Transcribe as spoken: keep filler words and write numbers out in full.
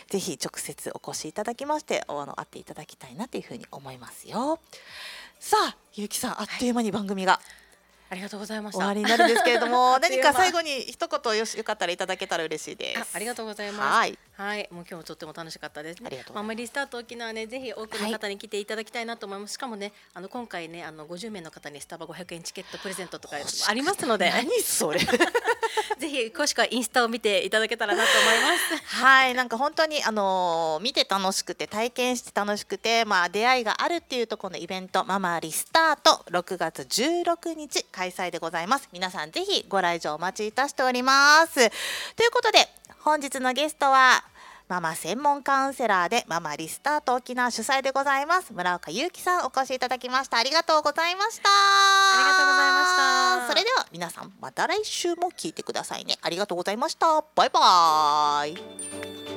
ぜひ直接お越しいただきましてあの会っていただきたいなというふうに思いますよ。さあゆうきさん、あっという間に番組が、はい、 ありがとうございました。 終わりになるんですけれども何か最後に一言よしよかったらいただけたら嬉しいです。 あ、ありがとうございます。はい、はい、もう今日もとっても楽しかったです。ママリスタート沖縄ね、ぜひ多くの方に来ていただきたいなと思います。はい、しかもね、あの今回ね、あのごじゅうめいの方にスタバごひゃくえんチケットプレゼントとかありますので、 何それぜひ詳しくはインスタを見ていただけたらなと思います。 はい、なんか本当にあのー、見て楽しくて体験して楽しくて、まあ出会いがあるっていうところのイベント、ママリスタートろくがつじゅうろくにち開催でございます。皆さんぜひご来場お待ちいたしております。ということで本日のゲストはママ専門カウンセラーでママリスタート沖縄主催でございます村岡優希さんお越しいただきました。ありがとうございました。 ありがとうございました。 それでは皆さんまた来週も聞いてくださいね。ありがとうございました。バイバーイ。